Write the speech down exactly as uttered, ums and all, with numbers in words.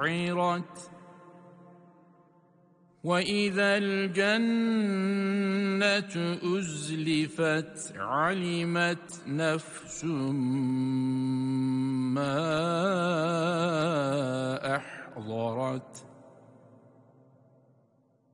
سُعِّرَتْ وَإِذَا الْجَنَّةُ أُزْلِفَتْ عَلِمَتْ نَفْسٌ مَّا أَحْضَرَتْ